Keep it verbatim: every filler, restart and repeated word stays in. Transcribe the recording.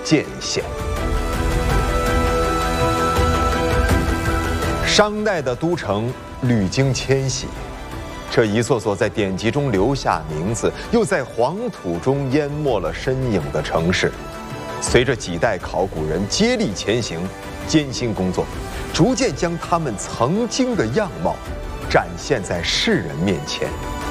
建县。商代的都城屡经迁徙，这一座座在典籍中留下名字，又在黄土中淹没了身影的城市，随着几代考古人接力前行，艰辛工作，逐渐将他们曾经的样貌展现在世人面前。